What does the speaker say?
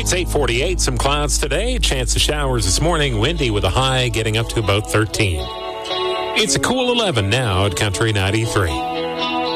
It's 8:48. Some clouds today. Chance of showers this morning. Windy with a high getting up to about 13. It's a cool 11 now at Country 93.